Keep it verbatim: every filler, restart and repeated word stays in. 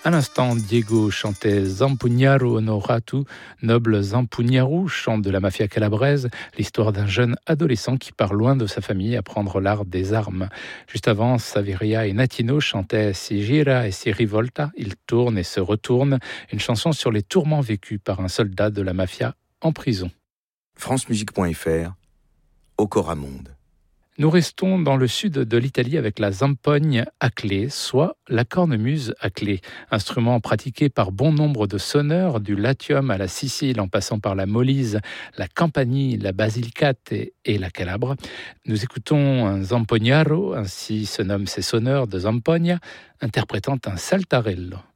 À l'instant, Diego chantait Zampugnaro Onoratu, noble Zampugnaro, chant de la mafia calabraise, l'histoire d'un jeune adolescent qui part loin de sa famille apprendre l'art des armes. Juste avant, Saveria et Natino chantaient Si gira et si rivolta, il tourne et se retourne, une chanson sur les tourments vécus par un soldat de la mafia en prison. francemusique point f r, Ocoramonde. Nous restons dans le sud de l'Italie avec la zampogne à clé, soit la cornemuse à clé, instrument pratiqué par bon nombre de sonneurs, du Latium à la Sicile en passant par la Molise, la Campanie, la Basilicate et, et la Calabre. Nous écoutons un zampognaro, ainsi se nomment ces sonneurs de Zampogna, interprétant un saltarello.